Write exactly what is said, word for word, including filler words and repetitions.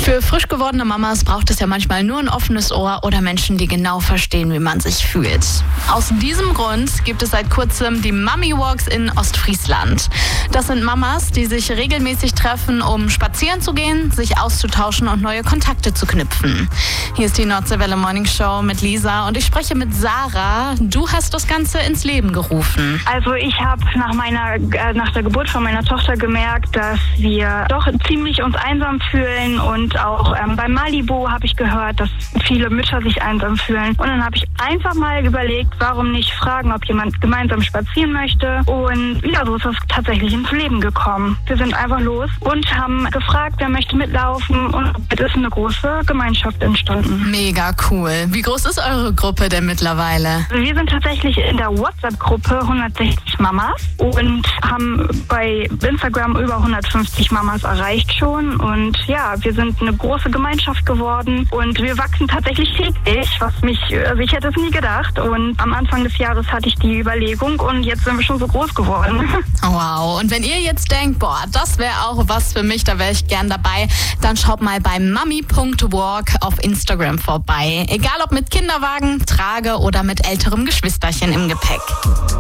Für frisch gewordene Mamas braucht es ja manchmal nur ein offenes Ohr oder Menschen, die genau verstehen, wie man sich fühlt. Aus diesem Grund gibt es seit kurzem die Mummy Walks in Ostfriesland. Das sind Mamas, die sich regelmäßig treffen, um spazieren zu gehen, sich auszutauschen und neue Kontakte zu knüpfen. Hier ist die Nordseewelle Morning Show mit Lisa und ich spreche mit Sarah. Du hast das Ganze ins Leben gerufen. Also ich habe nach meiner äh, nach der Geburt von meiner Tochter gemerkt, dass wir doch ziemlich uns einsam fühlen und auch ähm, bei Malibu habe ich gehört, dass viele Mütter sich einsam fühlen. Und dann habe ich einfach mal überlegt, warum nicht fragen, ob jemand gemeinsam spazieren möchte. Und ja, so ist das tatsächlich ins Leben gekommen. Wir sind einfach los und haben gefragt, wer möchte mitlaufen und es ist eine große Gemeinschaft entstanden. Mega cool. Wie groß ist eure Gruppe denn mittlerweile? Wir sind tatsächlich in der WhatsApp-Gruppe hundertsechzig Mamas und haben bei Instagram über hundertfünfzig Mamas erreicht schon. Und ja, wir sind eine große Gemeinschaft geworden und wir wachsen tatsächlich täglich, was mich, also ich hätte es nie gedacht. Und am Anfang des Jahres hatte ich die Überlegung und jetzt sind wir schon so groß geworden. Wow. Und wenn ihr jetzt denkt, boah, das wäre auch was für mich, da wäre ich gern dabei, dann schaut mal bei mummy punkt walk auf Instagram vorbei. Egal ob mit Kinderwagen, Trage oder mit älterem Geschwisterchen im Gepäck.